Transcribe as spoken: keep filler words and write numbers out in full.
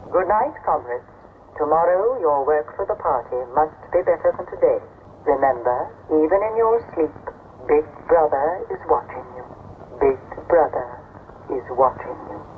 Good night, comrades. Tomorrow, your work for the party must be better than today. Remember, even in your sleep, Big Brother is watching you. Big Brother is watching you.